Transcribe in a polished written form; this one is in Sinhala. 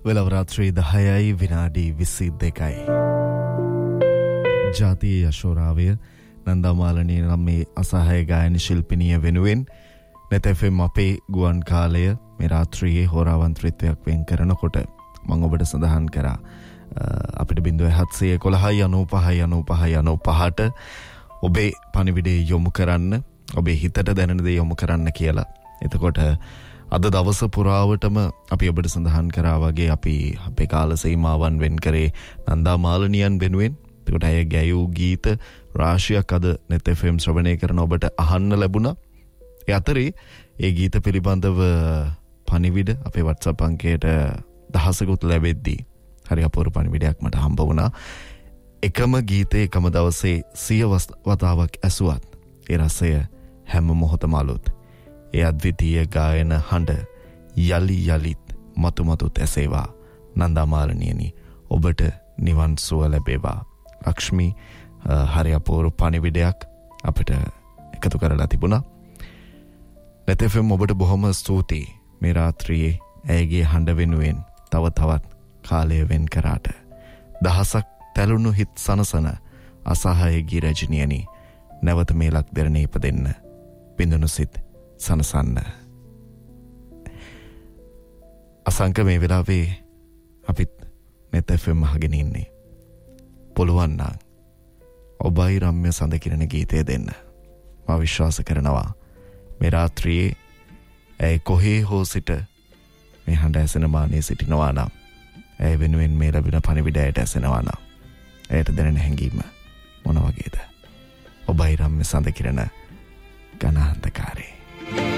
වෙලව රාත්‍රී 10යි විනාඩි 22යි. ජාතිය යශෝරාවය නන්දාමාලනී නම් මේ අසහාය ගායන ශිල්පිනිය වෙනුවෙන් net FM අපේ ගුවන් කාලය මේ රාත්‍රියේ හෝරාවන්ත්‍රිත්වයක් වෙන් කරනකොට මම ඔබට සඳහන් කරා අපිට 0711959595ට ඔබේ පණිවිඩය යොමු කරන්න, ඔබේ හිතට දැනෙන දේ යොමු කරන්න කියලා. එතකොට අද දවස පුරාවටම අපි ඔබට සඳහන් කරා වගේ අපි අපේ කාල සීමාවන් වෙන් කරේ නන්දාමාලනියන් වෙනුවෙන්. එතකොට අය ගැයූ ගීත රාශියක් අද net FM ශ්‍රවණය කරන ඔබට අහන්න ලැබුණා. ඒ අතරේ ඒ ගීත පිළිබඳව පණිවිඩ අපේ WhatsApp අංකයට දහසකුත් ලැබෙද්දී හරි අපූර්ව පණිවිඩයක් මට හම්බ වුණා. එකම ගීතේ එකම දවසේ 100 වතාවක් ඇසුවත් ඒ රසය හැම මොහොතම අලුත්. ඒ අද්විතීය ගායන හඬ යලි යලිත් මතු මතුත් ඇසේවා. නන්දාමාලනියනි ඔබට නිවන් සුව ලැබේවා. ලක්ෂ්මී හරි අපූර්ව පණිවිඩයක් අපිට එකතු කරලා තිබුණා. net FM ඔබට බොහොම ස්තුතියි මේ රාත්‍රියේ ඇයගේ හඬ වෙනුවෙන් තව තවත් කාලය වෙන් කරාට. දහසක් තැලුණු හිත් සනසන අසහාය ගී රජනියනි නැවත මේ ලක් දෙරණේ ඉපදෙන්න බිඳුණු සිත් සනසන්න. අසංක මේ වෙලාවේ අපිත් net FM අහගෙන ඉන්නේ. පුළුවන් නම් ඔබයි රම්‍ය සඳකිරණ ගීතය දෙන්න. මම විශ්වාස කරනවා මේ රාත්‍රියේ ඇය කොහේ හෝ සිට මේ හඬ ඇසෙන මානේ සිටිනවා නම්, ඇය වෙනුවෙන් මේ ලැබෙන පණිවිඩයට ඇසෙනවා නම් ඇයට දැනෙන හැඟීම මොන වගේද? ඔබයි රම්‍ය සඳකිරණ ගණහන්තකාරේ.